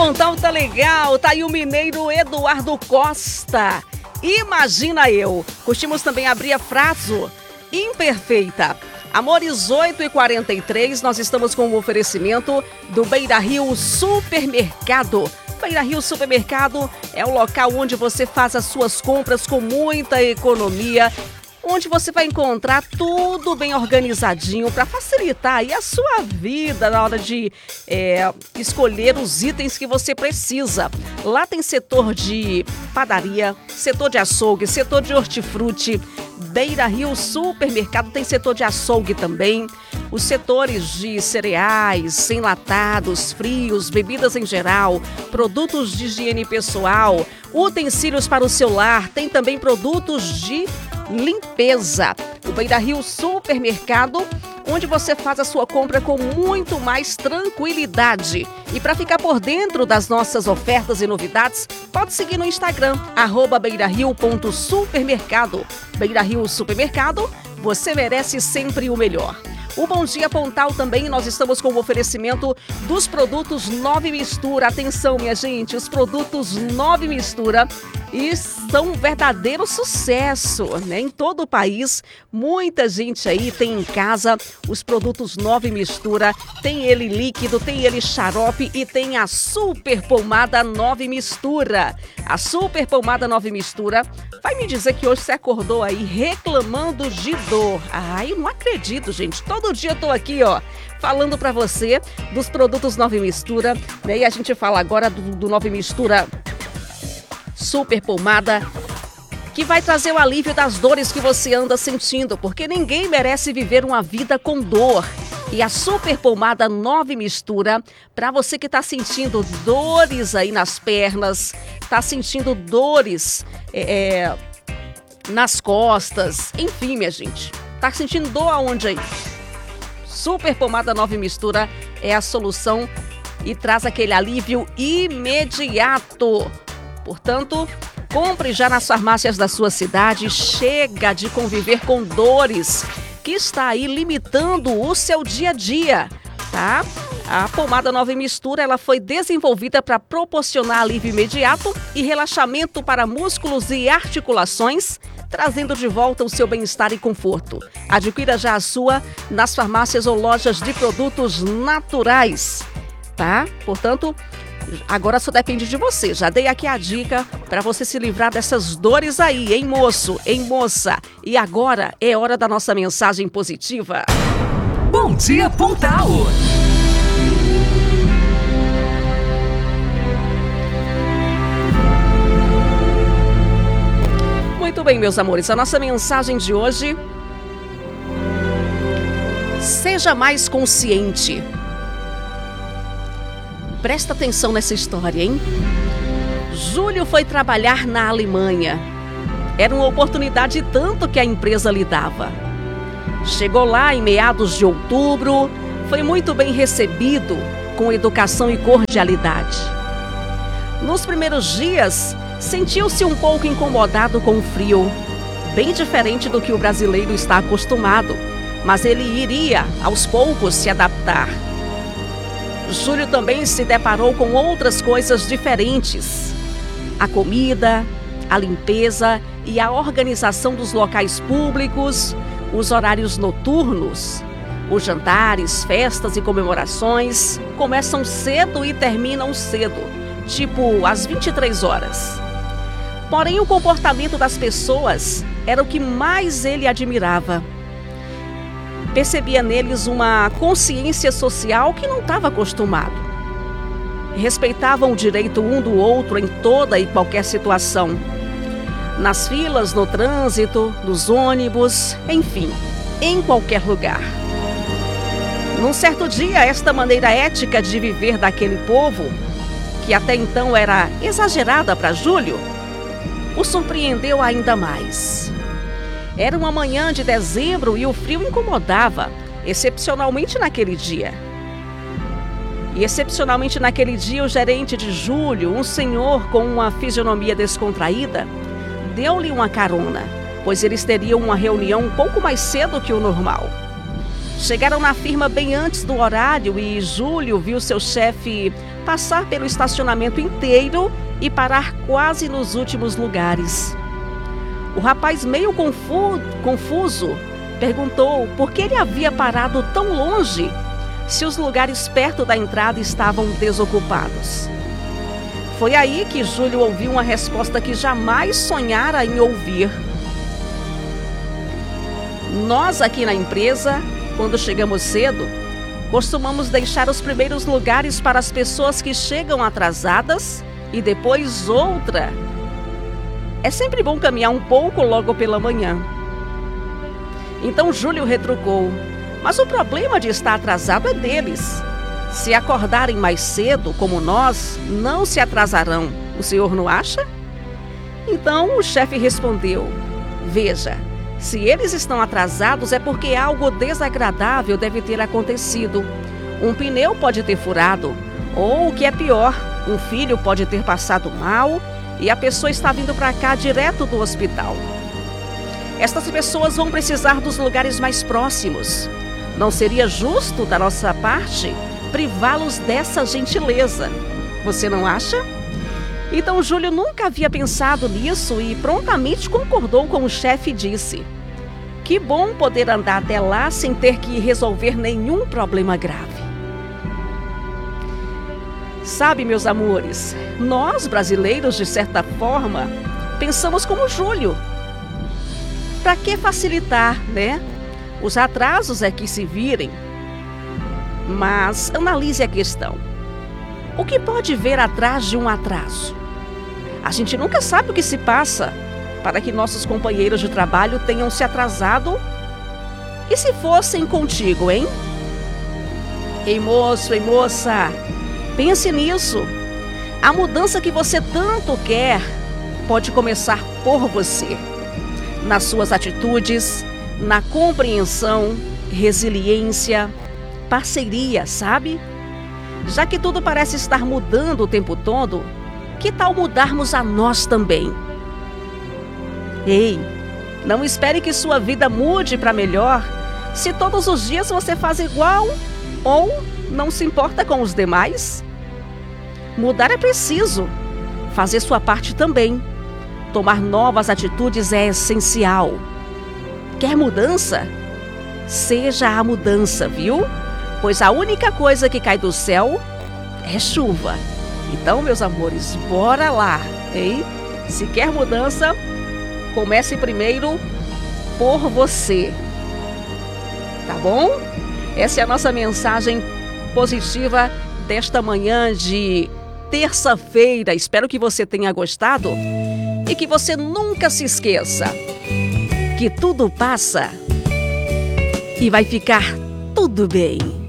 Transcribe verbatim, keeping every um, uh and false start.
Pontal tá legal, tá aí o mineiro Eduardo Costa. Imagina eu. Curtimos também a Bria Frazo, Imperfeita. Amores, oito e quarenta e três, nós estamos com o oferecimento do Beira Rio Supermercado. Beira Rio Supermercado é o local onde você faz as suas compras com muita economia, onde você vai encontrar tudo bem organizadinho para facilitar aí a sua vida na hora de é, escolher os itens que você precisa. Lá tem setor de padaria, setor de açougue, setor de hortifruti. Beira Rio Supermercado tem setor de açougue também. Os setores de cereais, enlatados, frios, bebidas em geral, produtos de higiene pessoal, utensílios para o celular, tem também produtos de limpeza. O Beira Rio Supermercado, onde você faz a sua compra com muito mais tranquilidade. E para ficar por dentro das nossas ofertas e novidades, pode seguir no Instagram, arroba beirario ponto supermercado. Beira Rio Supermercado, você merece sempre o melhor. O Bom Dia Pontal também, nós estamos com o oferecimento dos produtos Nove Mistura. Atenção, minha gente, os produtos Nove Mistura e são um verdadeiro sucesso, né? Em todo o país, muita gente aí tem em casa os produtos Nove Mistura. Tem ele líquido, tem ele xarope e tem a super pomada Nove Mistura. A super pomada Nove Mistura vai me dizer que hoje você acordou aí reclamando de dor. Ai, eu não acredito, gente. Todo dia eu tô aqui, ó, falando pra você dos produtos Nove Mistura, né? E a gente fala agora do, do Nove Mistura Super Pomada, que vai trazer o alívio das dores que você anda sentindo, porque ninguém merece viver uma vida com dor. E a Super Pomada Nove Mistura, para você que está sentindo dores aí nas pernas, está sentindo dores é, é, nas costas, enfim, minha gente, tá sentindo dor aonde aí? Super Pomada Nove Mistura é a solução e traz aquele alívio imediato. Portanto, compre já nas farmácias da sua cidade. Chega de conviver com dores que está aí limitando o seu dia a dia, tá? A pomada Nove Mistura, ela foi desenvolvida para proporcionar alívio imediato e relaxamento para músculos e articulações, trazendo de volta o seu bem-estar e conforto. Adquira já a sua nas farmácias ou lojas de produtos naturais, tá? Portanto, agora só depende de você. Já dei aqui a dica para você se livrar dessas dores aí, hein, moço, hein, moça? E agora é hora da nossa mensagem positiva. Bom Dia Pontal! Muito bem, meus amores, a nossa mensagem de hoje: seja mais consciente. Presta atenção nessa história, hein? Júlio foi trabalhar na Alemanha. Era uma oportunidade tanto que a empresa lhe dava. Chegou lá em meados de outubro, foi muito bem recebido, com educação e cordialidade. Nos primeiros dias, sentiu-se um pouco incomodado com o frio, bem diferente do que o brasileiro está acostumado, mas ele iria, aos poucos, se adaptar. Júlio também se deparou com outras coisas diferentes. A comida, a limpeza e a organização dos locais públicos, os horários noturnos, os jantares, festas e comemorações começam cedo e terminam cedo, tipo às vinte e três horas. Porém, o comportamento das pessoas era o que mais ele admirava. Percebia neles uma consciência social que não estava acostumado. Respeitavam o direito um do outro em toda e qualquer situação. Nas filas, no trânsito, nos ônibus, enfim, em qualquer lugar. Num certo dia, esta maneira ética de viver daquele povo, que até então era exagerada para Júlio, o surpreendeu ainda mais. Era uma manhã de dezembro e o frio incomodava, excepcionalmente naquele dia. E excepcionalmente naquele dia, o gerente de Júlio, um senhor com uma fisionomia descontraída, deu-lhe uma carona, pois eles teriam uma reunião um pouco mais cedo que o normal. Chegaram na firma bem antes do horário e Júlio viu seu chefe passar pelo estacionamento inteiro e parar quase nos últimos lugares. O rapaz, meio confu- confuso, perguntou por que ele havia parado tão longe se os lugares perto da entrada estavam desocupados. Foi aí que Júlio ouviu uma resposta que jamais sonhara em ouvir. Nós aqui na empresa, quando chegamos cedo, costumamos deixar os primeiros lugares para as pessoas que chegam atrasadas e depois outra. É sempre bom caminhar um pouco logo pela manhã. Então Júlio retrucou: mas o problema de estar atrasado é deles. Se acordarem mais cedo, como nós, não se atrasarão. O senhor não acha? Então o chefe respondeu: veja, se eles estão atrasados é porque algo desagradável deve ter acontecido. Um pneu pode ter furado, ou o que é pior, um filho pode ter passado mal e a pessoa está vindo para cá direto do hospital. Estas pessoas vão precisar dos lugares mais próximos. Não seria justo da nossa parte privá-los dessa gentileza. Você não acha? Então Júlio nunca havia pensado nisso e prontamente concordou com o chefe e disse: que bom poder andar até lá sem ter que resolver nenhum problema grave. Sabe, meus amores, nós brasileiros, de certa forma, pensamos como Júlio. Para que facilitar, né? Os atrasos é que se virem. Mas analise a questão. O que pode ver atrás de um atraso? A gente nunca sabe o que se passa para que nossos companheiros de trabalho tenham se atrasado. E se fossem contigo, hein? Ei, moço, ei, moça, pense nisso. A mudança que você tanto quer pode começar por você. Nas suas atitudes, na compreensão, resiliência, parceria, sabe? Já que tudo parece estar mudando o tempo todo, que tal mudarmos a nós também? Ei, não espere que sua vida mude para melhor se todos os dias você faz igual ou não se importa com os demais. Mudar é preciso, fazer sua parte também. Tomar novas atitudes é essencial. Quer mudança? Seja a mudança, viu? Pois a única coisa que cai do céu é chuva. Então, meus amores, bora lá, hein? Se quer mudança, comece primeiro por você. Tá bom? Essa é a nossa mensagem positiva desta manhã de terça-feira. Espero que você tenha gostado e que você nunca se esqueça que tudo passa e vai ficar tudo bem.